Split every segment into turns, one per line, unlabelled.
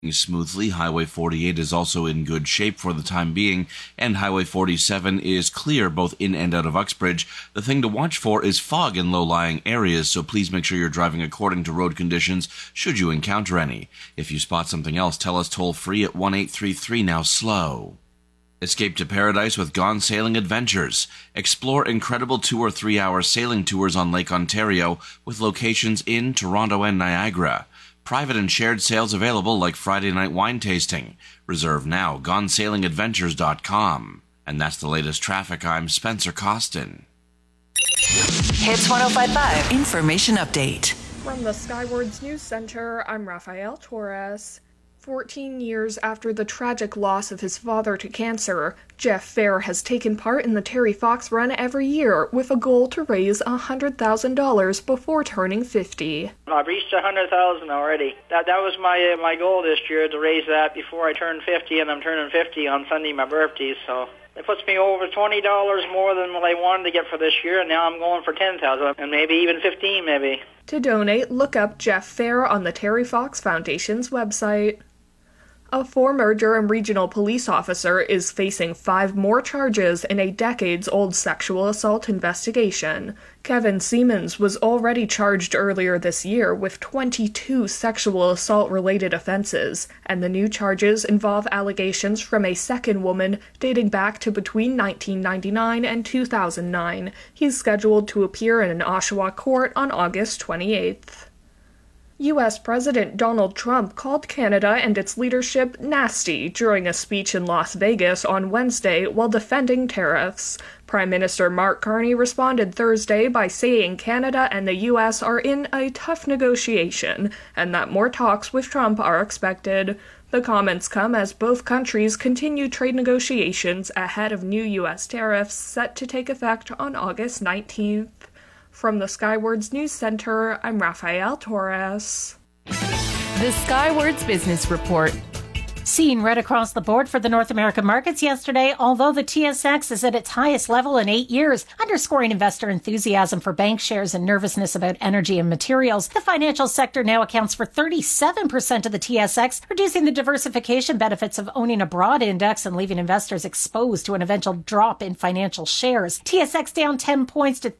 smoothly. Highway 48 is also in good shape for the time being, and Highway 47 is clear both in and out of Uxbridge. The thing to watch for is fog in low-lying areas, so please make sure you're driving according to road conditions should you encounter any. If you spot something else, tell us toll-free at 1-833-NOW-SLOW. Escape to paradise with Gone Sailing Adventures. Explore incredible 2 or 3 hour sailing tours on Lake Ontario with locations in Toronto and Niagara. Private and shared sales available like Friday night wine tasting. Reserve now, GoneSailingAdventures.com. And that's the latest traffic. I'm Spencer Costin.
Hits 105.5 Information Update.
From the Skywards News Center, I'm Rafael Torres. 14 years after the tragic loss of his father to cancer, Jeff Fair has taken part in the Terry Fox Run every year with a goal to raise $100,000 before turning 50.
I've reached $100,000 already. That was my goal this year, to raise that before I turn 50, and I'm turning 50 on Sunday, my birthday, so it puts me over $20 more than what I wanted to get for this year, and now I'm going for $10,000 and maybe even $15,000 maybe.
To donate, look up Jeff Fair on the Terry Fox Foundation's website. A former Durham Regional Police officer is facing 5 more charges in a decades-old sexual assault investigation. Kevin Siemens was already charged earlier this year with 22 sexual assault-related offenses, and the new charges involve allegations from a second woman dating back to between 1999 and 2009. He's scheduled to appear in an Oshawa court on August 28th. U.S. President Donald Trump called Canada and its leadership nasty during a speech in Las Vegas on Wednesday while defending tariffs. Prime Minister Mark Carney responded Thursday by saying Canada and the U.S. are in a tough negotiation and that more talks with Trump are expected. The comments come as both countries continue trade negotiations ahead of new U.S. tariffs set to take effect on August 19th. From the Skywards News Center, I'm Rafael Torres.
The Skywards Business Report.
Seen right across the board for the North American markets yesterday, although the TSX is at its highest level in 8 years, underscoring investor enthusiasm for bank shares and nervousness about energy and materials. The financial sector now accounts for 37% of the TSX, reducing the diversification benefits of owning a broad index and leaving investors exposed to an eventual drop in financial shares. TSX down 10 points to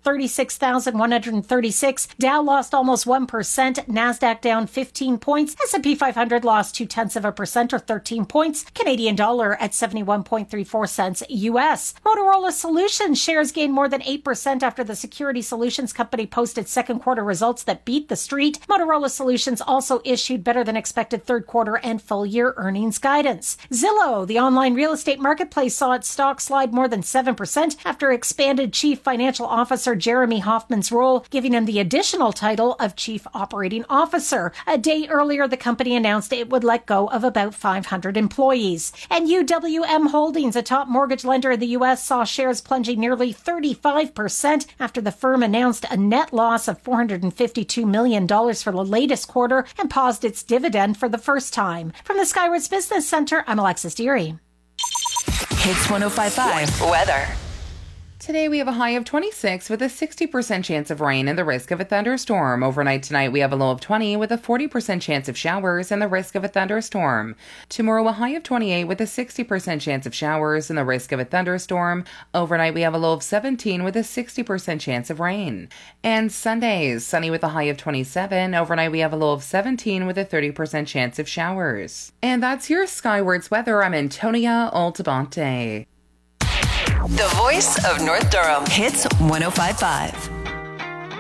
36,136. Dow lost almost 1%. NASDAQ down 15 points. S&P 500 lost 0.2% or 13 points. Canadian dollar at 71.34 cents US. Motorola Solutions shares gained more than 8% after the security solutions company posted second quarter results that beat the street. Motorola Solutions also issued better than expected third quarter and full year earnings guidance. Zillow, the online real estate marketplace, saw its stock slide more than 7% after expanded Chief Financial Officer Jeremy Hoffman's role, giving him the additional title of Chief Operating Officer. A day earlier, the company announced it would let go of about 500 employees. And UWM Holdings, a top mortgage lender in the U.S., saw shares plunging nearly 35% after the firm announced a net loss of $452 million for the latest quarter and paused its dividend for the first time. From the Skywards Business Center, I'm Alexis Deary.
Hits 105.5 Weather.
Today we have a high of 26 with a 60% chance of rain and the risk of a thunderstorm. Overnight tonight we have a low of 20 with a 40% chance of showers and the risk of a thunderstorm. Tomorrow a high of 28 with a 60% chance of showers and the risk of a thunderstorm. Overnight we have a low of 17 with a 60% chance of rain. And Sundays, sunny with a high of 27. Overnight we have a low of 17 with a 30% chance of showers. And that's your Skywards weather. I'm Antonia Altabante.
The voice of North Durham. Hits 105.5.